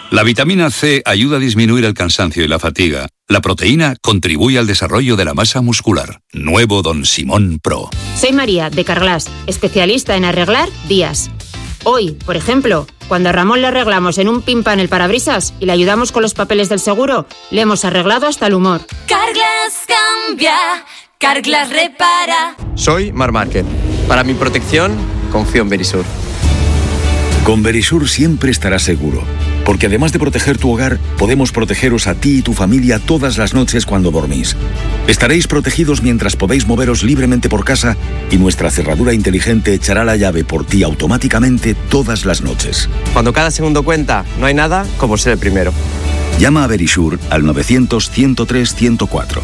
La vitamina C ayuda a disminuir el cansancio y la fatiga. La proteína contribuye al desarrollo de la masa muscular. Nuevo Don Simón Pro. Soy María, de Carglass, especialista en arreglar días. Hoy, por ejemplo, cuando a Ramón le arreglamos en un pim-pam el parabrisas y le ayudamos con los papeles del seguro, le hemos arreglado hasta el humor. Carglass cambia, Carglass repara. Soy Marc Márquez. Para mi protección, confío en Verisur. Con Verisur siempre estarás seguro, porque además de proteger tu hogar, podemos protegeros a ti y tu familia todas las noches cuando dormís. Estaréis protegidos mientras podéis moveros libremente por casa y nuestra cerradura inteligente echará la llave por ti automáticamente todas las noches. Cuando cada segundo cuenta, no hay nada como ser el primero. Llama a Verisur al 900-103-104.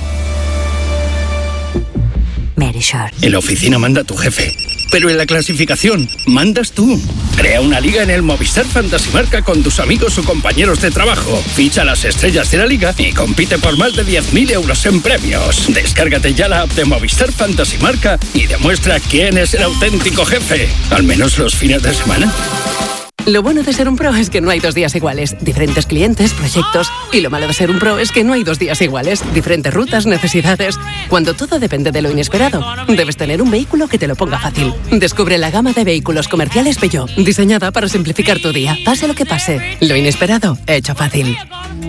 Verisur. En la oficina manda tu jefe, pero en la clasificación mandas tú. Crea una liga en el Movistar Fantasy Marca con tus amigos o compañeros de trabajo. Ficha las estrellas de la liga y compite por más de 10.000 euros en premios. Descárgate ya la app de Movistar Fantasy Marca y demuestra quién es el auténtico jefe. Al menos los fines de semana. Lo bueno de ser un pro es que no hay 2 días iguales. Diferentes clientes, proyectos. Y lo malo de ser un pro es que no hay 2 días iguales. Diferentes rutas, necesidades. Cuando todo depende de lo inesperado, debes tener un vehículo que te lo ponga fácil. Descubre la gama de vehículos comerciales Peugeot, diseñada para simplificar tu día. Pase lo que pase, lo inesperado, hecho fácil.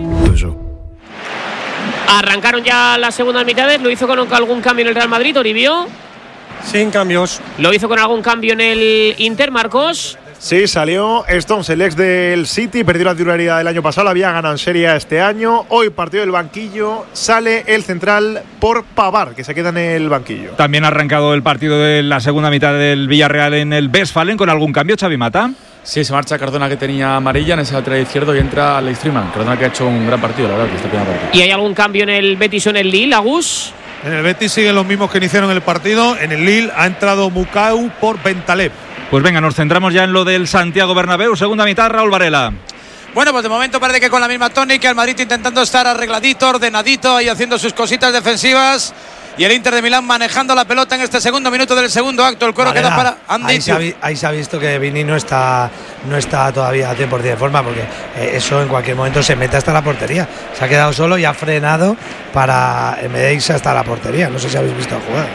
Arrancaron ya las segundas mitades. Lo hizo con algún cambio en el Real Madrid, Toribio. Sin cambios. Lo hizo con algún cambio en el Inter, Marcos. Sí, salió Stones, el ex del City, perdió la titularidad del año pasado, había ganado en Serie A este año. Hoy partido del banquillo, sale el central por Pavard, que se queda en el banquillo. También ha arrancado el partido de la segunda mitad del Villarreal en el Westfalen con algún cambio, Xavi Mata. Sí, se marcha Cardona, que tenía amarilla en ese lateral izquierdo, y entra Alex Freeman. Cardona, que ha hecho un gran partido, la verdad, que esta primera parte. ¿Y hay algún cambio en el Betis o en el Lille, Agus? En el Betis siguen los mismos que iniciaron el partido. En el Lille ha entrado Mukau por Bentaleb. Pues venga, nos centramos ya en lo del Santiago Bernabéu. Segunda mitad, Raúl Varela. Bueno, pues de momento parece que con la misma tónica, el Madrid intentando estar arregladito, ordenadito y haciendo sus cositas defensivas. Y el Inter de Milán manejando la pelota en este segundo minuto del segundo acto. El coro queda para Andy. Ahí se ha visto que Vini no está todavía a 100% de forma, porque eso en cualquier momento se mete hasta la portería. Se ha quedado solo y ha frenado para en vez de irse hasta la portería. No sé si habéis visto la jugada.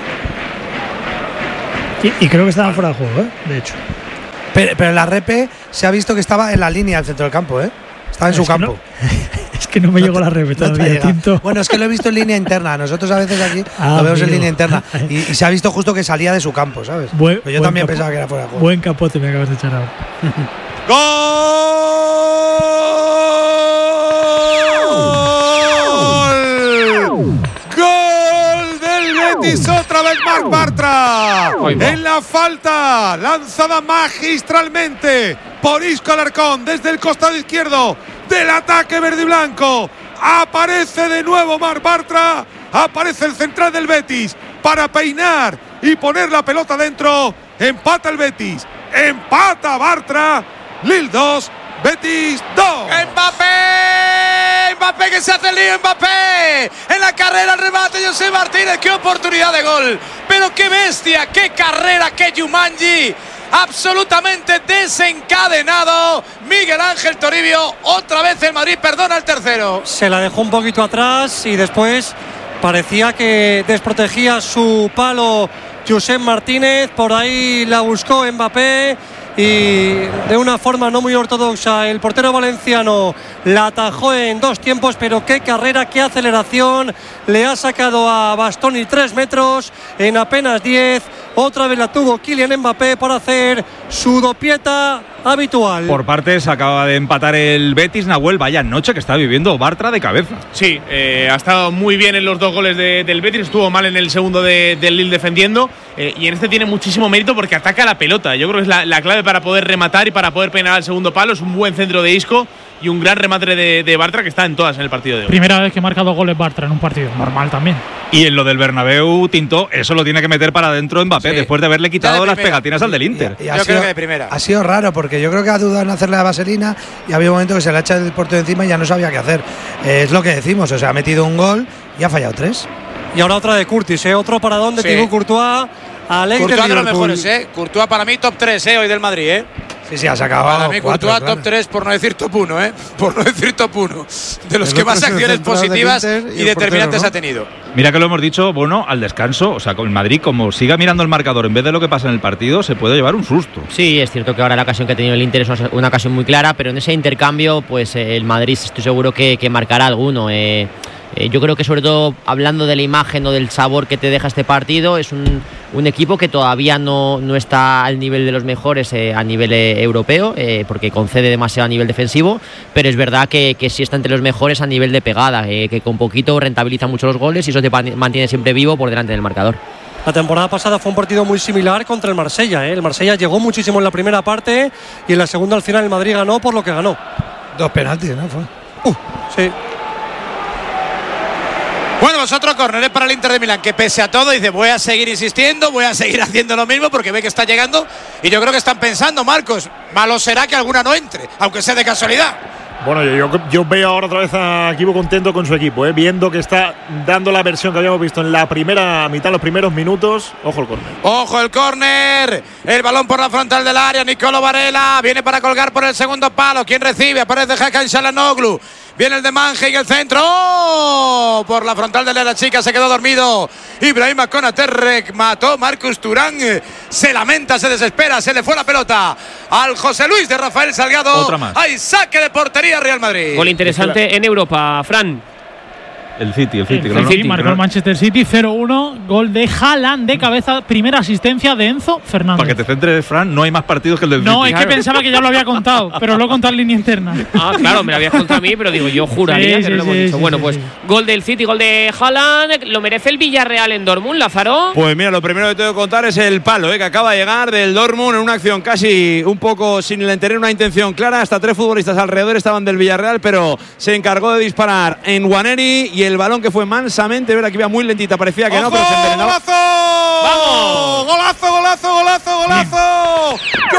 Y creo que estaba fuera de juego, de hecho. Pero en la repe se ha visto que estaba en la línea del centro del campo, Estaba en su campo. Es que no me llegó la repe todavía, Tinto. Bueno, es que lo he visto en línea interna. Nosotros a veces aquí lo vemos en línea interna. Y se ha visto justo que salía de su campo, ¿sabes? Pero yo también pensaba que era fuera de juego. Buen capote me acabas de echar ahora. Betis, otra vez Marc Bartra en la falta lanzada magistralmente por Isco Alarcón desde el costado izquierdo del ataque verde y blanco. Aparece de nuevo Marc Bartra, aparece el central del Betis para peinar y poner la pelota dentro. Empata el Betis, empata Bartra. Lille 2, Betis 2. Mbappé que se hace el lío, Mbappé en la carrera, el remate, José Martínez, qué oportunidad de gol, pero qué bestia, qué carrera, qué Jumanji, absolutamente desencadenado Miguel Ángel Toribio. Otra vez el Madrid perdona el tercero. Se la dejó un poquito atrás y después parecía que desprotegía su palo José Martínez, por ahí la buscó Mbappé y de una forma no muy ortodoxa el portero valenciano la atajó en 2 tiempos, pero qué carrera, qué aceleración, le ha sacado a Bastoni 3 metros en apenas 10. Otra vez la tuvo Kylian Mbappé para hacer su dopieta habitual. Por partes, acaba de empatar el Betis. Nahuel, vaya noche que está viviendo Bartra de cabeza. Sí, ha estado muy bien en los 2 goles del Betis, estuvo mal en el segundo del Lille defendiendo, y en este tiene muchísimo mérito porque ataca la pelota. Yo creo que es la clave para poder rematar y para poder peinar al segundo palo. Es un buen centro de Isco y un gran remate de Bartra, que está en todas en el partido de hoy. Primera vez que marca 2 goles Bartra en un partido, normal también. Y en lo del Bernabéu, Tinto, eso lo tiene que meter para adentro Mbappé, sí, después de haberle quitado las pegatinas al del Inter. Yo creo que de primera. Ha sido raro, porque yo creo que ha dudado en hacerle la vaselina y había un momento que se le ha echado el portero encima y ya no sabía qué hacer. Es lo que decimos, o sea, ha metido un gol y ha fallado 3. Y ahora otra de Curtis, otro paradón de Thibaut Courtois. Courtois de los mejores, Courtois para mí top 3 hoy del Madrid, Sí, ha sacado. Para mí, 4, Courtois claro. top 3, por no decir top 1, ¿eh? Por no decir top 1. De los El que otro más es el acciones central del positivas Inter y y el portero, determinantes ¿no? ha tenido. Mira que lo hemos dicho, bueno, al descanso, o sea, con el Madrid, como siga mirando el marcador en vez de lo que pasa en el partido, se puede llevar un susto. Sí, es cierto que ahora la ocasión que ha tenido el Inter es una ocasión muy clara, pero en ese intercambio, pues el Madrid estoy seguro que marcará alguno. Yo creo que sobre todo hablando de la imagen o del sabor que te deja este partido, es un equipo que todavía no está al nivel de los mejores a nivel europeo, porque concede demasiado a nivel defensivo, pero es verdad que sí está entre los mejores a nivel de pegada, que con poquito rentabiliza mucho los goles y eso te mantiene siempre vivo por delante del marcador. La temporada pasada fue un partido muy similar contra el Marsella. El Marsella llegó muchísimo en la primera parte y en la segunda al final el Madrid ganó por lo que ganó. 2 penaltis, ¿no? Sí. Bueno, pues otro córner para el Inter de Milán, que pese a todo dice, voy a seguir insistiendo, voy a seguir haciendo lo mismo porque ve que está llegando y yo creo que están pensando, Marcos, malo será que alguna no entre, aunque sea de casualidad. Bueno, yo veo ahora otra vez a Kibu contento con su equipo, viendo que está dando la versión que habíamos visto en la primera mitad, los primeros minutos. Ojo el córner. Ojo el córner, el balón por la frontal del área, Nicolo Varela viene para colgar por el segundo palo. ¿Quién recibe? Aparece Hakan Çalhanoğlu. Viene el de Manje y el centro. ¡Oh! Por la frontal de la chica se quedó dormido. Ibrahima Konaté mató. Marcus Thuram se lamenta, se desespera, se le fue la pelota al José Luis de Rafael Salgado. Otra más. Hay saque de portería Real Madrid. Gol interesante en Europa, Fran. El City. El City marcó el Manchester City 0-1, gol de Haaland de cabeza, primera asistencia de Enzo Fernández. Para que te centres, Fran, no hay más partidos que el del City. No, es que pensaba que ya lo había contado, pero lo he contado en línea interna. Ah, claro, me lo habías contado a mí, pero digo, yo juraría que no lo hemos dicho. Bueno, pues gol del City, gol de Haaland, lo merece el Villarreal en Dortmund, Lázaro. Pues mira, lo primero que tengo que contar es el palo que acaba de llegar del Dortmund en una acción casi un poco sin tener una intención clara. Hasta 3 futbolistas alrededor estaban del Villarreal, pero se encargó de disparar en Nwaneri y el balón que fue mansamente, ver aquí iba muy lentita, parecía que no, pero se envenenó. ¡Golazo! ¡Vamos! ¡Golazo, golazo, golazo, golazo!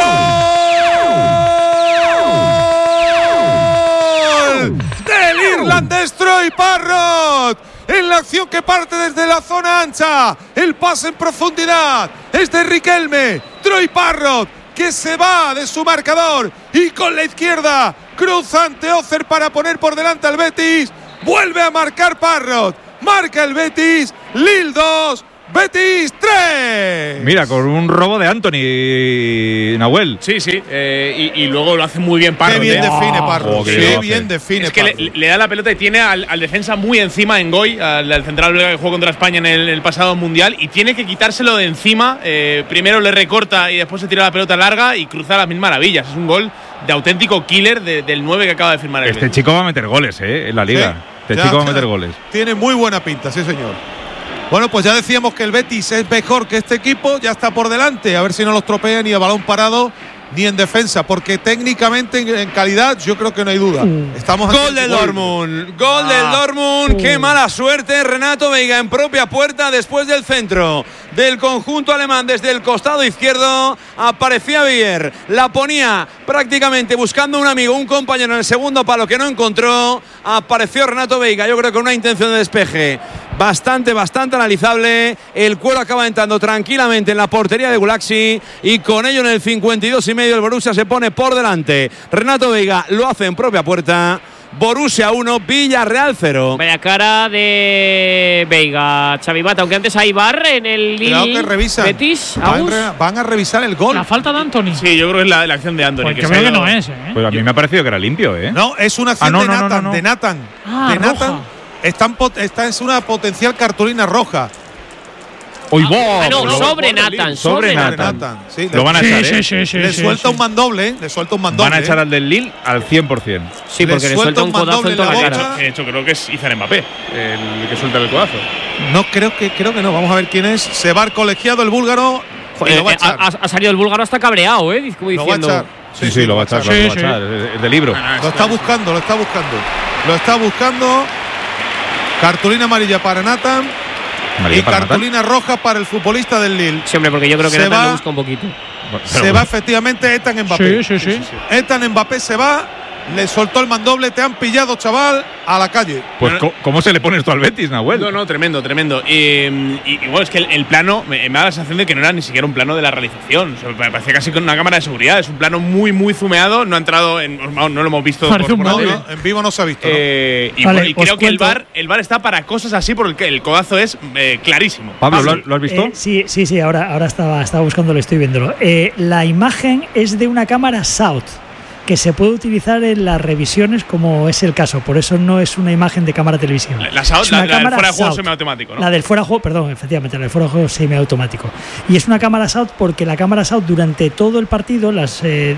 ¡Gol! Del irlandés Troy Parrott. En la acción que parte desde la zona ancha. El pase en profundidad es de Riquelme. Troy Parrott, que se va de su marcador y con la izquierda cruza ante Ocer para poner por delante al Betis. Vuelve a marcar Parrott. Marca el Betis. Lille 2, Betis 3. Mira, con un robo de Anthony, Nahuel. Sí, y luego lo hace muy bien Parrott. Qué bien define Parrott. Qué bien define Es que le da la pelota y tiene al defensa muy encima en Goy, al central belga que jugó contra España en el pasado mundial, y tiene que quitárselo de encima. Primero le recorta y después se tira la pelota larga y cruza las mil maravillas. Es un gol de auténtico killer del 9 que acaba de firmar el Este chico va a meter goles, en la liga. Sí, Este chico va a meter goles. Tiene muy buena pinta, sí señor. Bueno, pues ya decíamos que el Betis es mejor que este equipo, ya está por delante, a ver si no los tropea ni a balón parado ni en defensa, porque técnicamente en calidad yo creo que no hay duda. Estamos Gol del Dortmund, gol del Dortmund, qué mala suerte, Renato Veiga en propia puerta después del centro del conjunto alemán desde el costado izquierdo, aparecía Villar, la ponía prácticamente buscando un amigo, un compañero en el segundo palo que no encontró, apareció Renato Veiga, yo creo que una intención de despeje bastante analizable, el cuero acaba entrando tranquilamente en la portería de Gulaxi y con ello en el 52,5 el Borussia se pone por delante. Renato Veiga lo hace en propia puerta. Borussia 1, Villarreal 0. Vaya cara de Veiga, Xavi Mata, aunque antes hay bar en el Lille. Que revisan. Betis. Van a revisar el gol. La falta de Anthony. Sí, yo creo que es la acción de Anthony. Pues que veo que no es, Pues a mí me ha parecido que era limpio, No, es una acción de Nathan. Ah, de Nathan. Esta es una potencial cartulina roja. Sobre Nathan. Sí, lo van a echar, le suelta un mandoble, Van a echar al del Lille al 100%. Sí, porque le suelta un codazo en toda la cara. De hecho, creo que es Izan Mbappé el que suelta el codazo. No, creo que no. Vamos a ver quién es. Se va el colegiado, el búlgaro. Ha salido el búlgaro hasta cabreado, como lo va a echar. Sí, lo va a echar. El de libro. Lo está buscando. Cartulina amarilla para Nathan. Y cartulina roja para el futbolista del Lille. Siempre, porque yo creo que Nathan lo busca un poquito. Se va efectivamente Ethan Mbappé. Sí. Ethan Mbappé se va le soltó el mandoble, te han pillado, chaval, a la calle. Pues, ¿cómo se le pone esto al Betis, Nahuel? No, tremendo. Y bueno, es que el plano me da la sensación de que no era ni siquiera un plano de la realización. O sea, me parecía casi con una cámara de seguridad. Es un plano muy, muy zumeado. No ha entrado no lo hemos visto. En vivo no se ha visto. Y creo que el VAR está para cosas así porque el codazo es clarísimo. Pablo, ¿lo has visto? Sí, ahora estaba buscándolo, estoy viéndolo. La imagen es de una cámara South, que se puede utilizar en las revisiones como es el caso, por eso no es una imagen de cámara televisiva. La del fuera de juego semiautomático, ¿no? La del fuera de juego, perdón, efectivamente, la del fuera de juego semiautomático. Y es una cámara South porque la cámara South durante todo el partido, las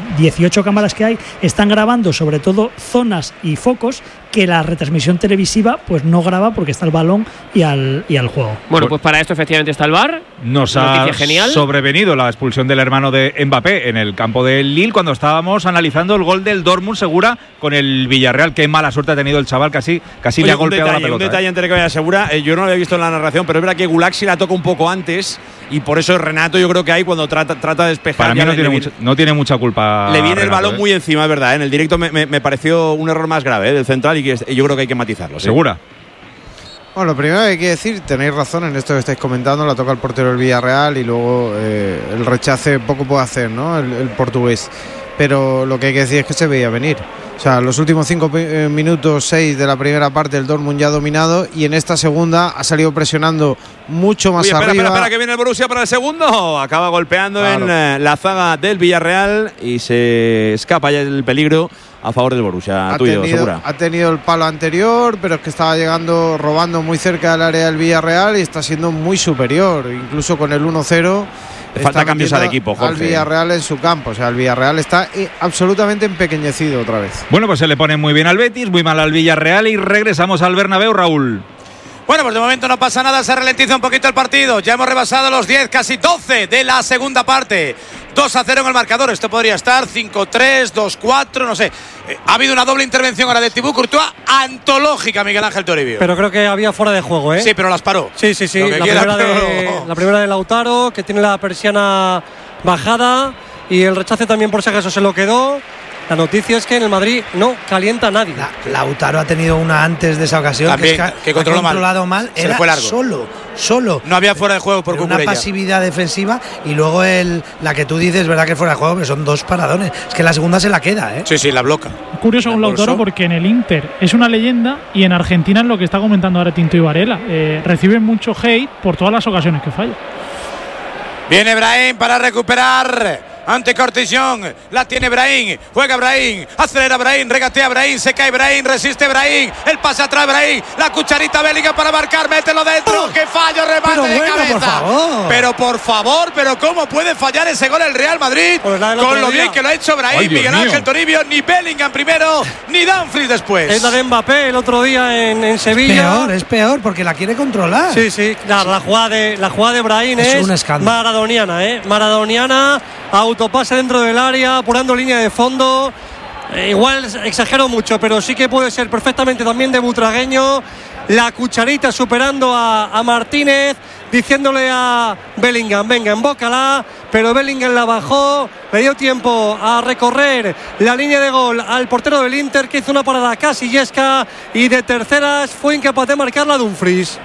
18 cámaras que hay, están grabando sobre todo zonas y focos que la retransmisión televisiva pues no graba porque está el balón y al juego. Bueno, pues para esto efectivamente está el VAR. Nos ha sobrevenido la expulsión del hermano de Mbappé en el campo del Lille cuando estábamos analizando el gol del Dortmund, Segura, con el Villarreal. Qué mala suerte ha tenido el chaval, casi le ha golpeado la pelota. Un detalle antes de que vaya Segura, yo no lo había visto en la narración, pero es verdad que Gulaxi la toca un poco antes y por eso Renato yo creo que ahí cuando trata de despejar… Para mí no tiene mucha culpa. Le viene Renato, el balón muy encima, es verdad. En el directo me pareció un error más grave del central y yo creo que hay que matizarlo. Segura. Bueno, lo primero que hay que decir, tenéis razón en esto que estáis comentando, la toca el portero del Villarreal y luego el rechace poco puede hacer, ¿no? El portugués. Pero lo que hay que decir es que se veía venir. O sea, los últimos 5 minutos, 6 de la primera parte, el Dortmund ya ha dominado y en esta segunda ha salido presionando mucho más arriba. Espera, que viene el Borussia para el segundo. Acaba golpeando en la zaga del Villarreal y se escapa ya el peligro a favor del Borussia. Segura. Ha tenido el palo anterior, pero es que estaba robando muy cerca del área del Villarreal y está siendo muy superior, incluso con el 1-0. Falta cambios al equipo, Jorge. Al Villarreal en su campo. O sea, el Villarreal está absolutamente empequeñecido otra vez. Bueno, pues se le pone muy bien al Betis, muy mal al Villarreal y regresamos al Bernabéu, Raúl. Bueno, pues de momento no pasa nada, se ralentiza un poquito el partido. Ya hemos rebasado los 10, casi 12 de la segunda parte. 2-0 en el marcador. Esto podría estar 5-3, 2-4, no sé. Ha habido una doble intervención ahora de Thibaut Courtois, antológica, Miguel Ángel Toribio. Pero creo que había fuera de juego, ¿eh? Sí, pero las paró. Sí. La primera de Lautaro, que tiene la persiana bajada, y el rechace también por si acaso se lo quedó. La noticia es que en el Madrid no calienta a nadie. Lautaro ha tenido una antes de esa ocasión también, que controlado mal. Se era le fue largo. Solo. No había fuera de juego por Cucurella. Una pasividad defensiva y luego la que tú dices, verdad que es fuera de juego, pero son 2 paradones. Es que la segunda se la queda, ¿eh? Sí, la bloca. Curioso con Lautaro porque en el Inter es una leyenda y en Argentina es lo que está comentando ahora Tinto y Varela. Recibe mucho hate por todas las ocasiones que falla. Viene Brahim para recuperar ante Cortillón, la tiene Brahim, juega Brahim, acelera Brahim, regatea Brahim, se cae Brahim, resiste Brahim, el pase atrás Brahim, la cucharita Bellingham para marcar, mételo dentro, ¡qué fallo, remate de cabeza! Por favor, pero ¿cómo puede fallar ese gol el Real Madrid? Con lo bien que lo ha hecho Brahim, Miguel Ángel Toribio, ni Bellingham primero, ni Dumfries después. Es la de Mbappé el otro día en Sevilla. Es peor, porque la quiere controlar. Sí, la jugada de Brahim es un escándalo. Maradoniana, autopase dentro del área, apurando línea de fondo. Igual exagero mucho, pero sí que puede ser perfectamente también de butragueño. La cucharita superando a Martínez, diciéndole a Bellingham, venga, embócala, pero Bellingham la bajó, le dio tiempo a recorrer la línea de gol al portero del Inter, que hizo una parada casi yesca, y de terceras fue incapaz de marcar la Dumfries.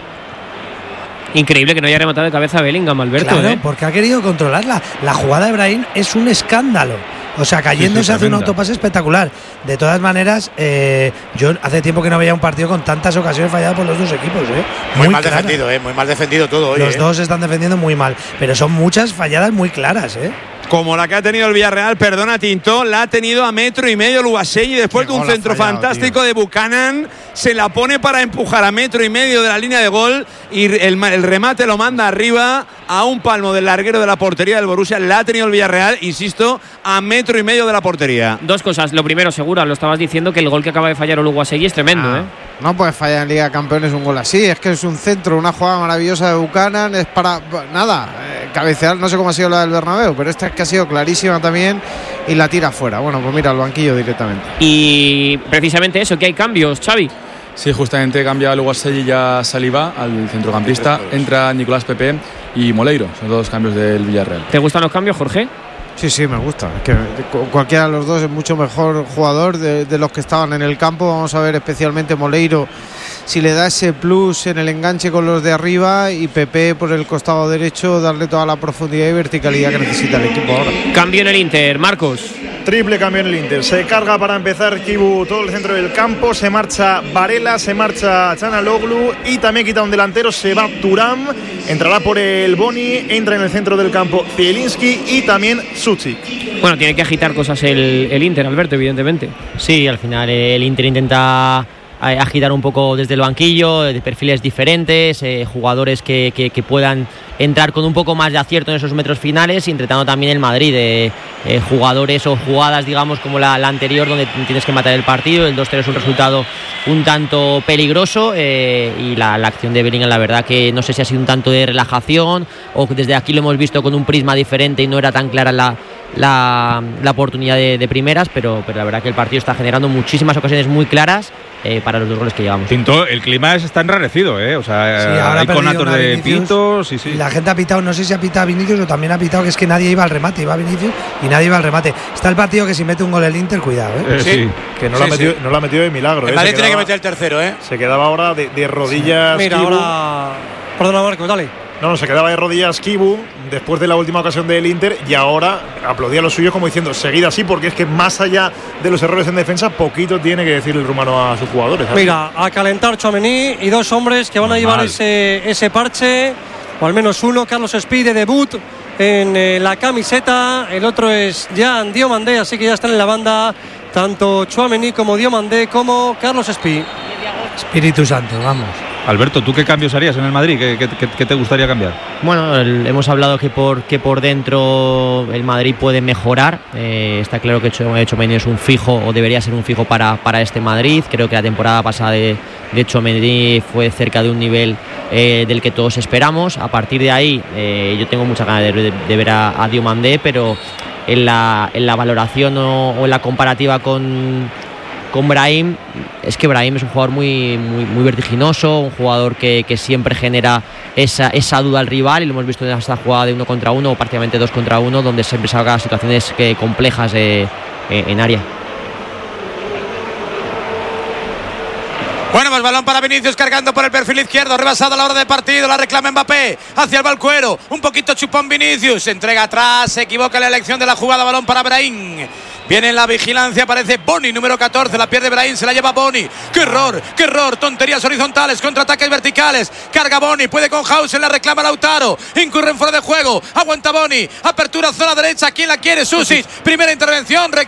Increíble que no haya rematado de cabeza a Bellingham, Alberto. Claro, porque ha querido controlarla. La jugada de Brahim es un escándalo. O sea, cayendo se hace un autopase espectacular. De todas maneras, yo hace tiempo que no veía un partido con tantas ocasiones falladas por los dos equipos. Muy mal defendido, muy mal defendido todo hoy. Los dos están defendiendo muy mal, pero son muchas falladas muy claras. Como la que ha tenido el Villarreal, perdona Tinto, la ha tenido a 1,5 metros Luaselli después de un centro fantástico de Buchanan. Se la pone para empujar a 1,5 metros de la línea de gol y el remate lo manda arriba a un palmo del larguero de la portería del Borussia. La ha tenido el Villarreal, insisto, a 1,5 metros de la portería. Dos cosas. Lo primero, Segura, lo estabas diciendo, que el gol que acaba de fallar Oluwaseyi es tremendo. No puedes fallar en Liga de Campeones un gol así. Es que es un centro, una jugada maravillosa de Buchanan. Es para cabecear. No sé cómo ha sido la del Bernabéu, pero esta es que ha sido clarísima también y la tira fuera. Bueno, pues mira, al banquillo directamente. Y precisamente eso, que hay cambios, Xavi. Sí, justamente cambia Oluwaseyi y ya Saliba al centrocampista. Entra Nicolás Pepe y Moleiro. Son 2 cambios del Villarreal. ¿Te gustan los cambios, Jorge? Sí, me gusta. Es que cualquiera de los dos es mucho mejor jugador de los que estaban en el campo. Vamos a ver especialmente Moleiro si le da ese plus en el enganche con los de arriba, y Pepe por el costado derecho darle toda la profundidad y verticalidad que necesita el equipo ahora. Cambio en el Inter, Marcos. Triple cambio en el Inter. Se carga para empezar Kibu todo el centro del campo. Se marcha Varela, se marcha Çalhanoğlu y también quita un delantero. Se va Thuram. Entrará por el Boni. Entra en el centro del campo Zielinski y también Suchik. Bueno, tiene que agitar cosas el Inter, Alberto, evidentemente. Sí, al final el Inter intenta agitar un poco desde el banquillo, de perfiles diferentes, jugadores que puedan entrar con un poco más de acierto en esos metros finales, intentando también el Madrid, jugadores o jugadas, digamos, como la anterior, donde tienes que matar el partido. El 2-0 es un resultado un tanto peligroso, y la acción de Bellingham, la verdad que no sé si ha sido un tanto de relajación o desde aquí lo hemos visto con un prisma diferente y no era tan clara la oportunidad de primeras, pero la verdad que el partido está generando muchísimas ocasiones muy claras para los 2 goles que llevamos. Tinto, el clima está enrarecido, o sea, sí, hay conatos de pitos. Sí. La gente ha pitado, no sé si ha pitado a Vinicius o también ha pitado que es que nadie iba al remate, iba a Vinicius y nadie iba al remate. Está el partido que si mete un gol el Inter, cuidado, sí. Que no lo ha metido de milagro. El Madrid tiene que meter el tercero, Se quedaba ahora de rodillas. Mira, Kibu. ahora. Perdona, Marcos, dale. No, se quedaba de rodillas Kibu después de la última ocasión del Inter, y ahora aplaudía a los suyos como diciendo, seguid así, porque es que más allá de los errores en defensa, poquito tiene que decir el rumano a sus jugadores. ¿sabes? Mira, a calentar Tchouaméni y 2 hombres que van a llevar ese parche, o al menos uno, Carlos Espí de debut en la camiseta, el otro es Jan Diomandé, así que ya están en la banda tanto Tchouaméni como Diomandé como Carlos Espí. Espíritu Santo, vamos. Alberto, ¿tú qué cambios harías en el Madrid? ¿Qué te gustaría cambiar? Bueno, hemos hablado que por dentro el Madrid puede mejorar. Está claro que Tchouaméni es un fijo, o debería ser un fijo para este Madrid. Creo que la temporada pasada de Tchouaméni fue cerca de un nivel del que todos esperamos. A partir de ahí, yo tengo mucha ganas de ver a Diomandé, pero en la valoración o en la comparativa con Brahim, es que Brahim es un jugador muy vertiginoso, un jugador que siempre genera esa duda al rival, y lo hemos visto en esta jugada de 1 contra 1 o prácticamente 2 contra 1, donde siempre salga situaciones complejas en área. Bueno, pues balón para Vinicius, cargando por el perfil izquierdo, rebasado a la hora de partido, la reclama Mbappé, hacia el Balcuero, un poquito chupón Vinicius, se entrega atrás, se equivoca en la elección de la jugada, balón para Brahim. Viene en la vigilancia, aparece Boni, número 14, la pierde Brahim, se la lleva Boni. ¡Qué error! Tonterías horizontales, contraataques verticales. Carga Boni, puede con Hausen, la reclama Lautaro. Incurre en fuera de juego, aguanta Boni. Apertura zona derecha, ¿quién la quiere? Susic, primera intervención,